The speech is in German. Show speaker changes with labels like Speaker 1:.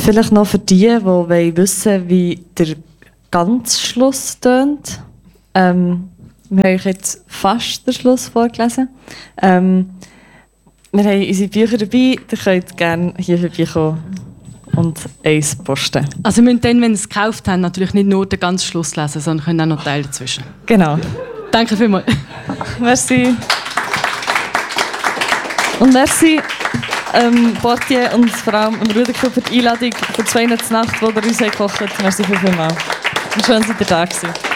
Speaker 1: Vielleicht noch für die wissen wollen, wie der ganze Schluss tönt. Wir haben euch jetzt fast den Schluss vorgelesen. Wir haben unsere Bücher dabei. Ihr könnt gerne hier vorbeikommen und eins posten.
Speaker 2: Also wir müssen dann, wenn Sie es gekauft haben, natürlich nicht nur den ganzen Schluss lesen, sondern können auch noch Teile dazwischen.
Speaker 1: Genau.
Speaker 2: Danke vielmals.
Speaker 1: Merci. Und merci Portier und vor allem Rüdiger für die Einladung für 2 Nacht, die ihr uns gekocht habt. Merci vielmals. Und schön, dass ihr da gewesen.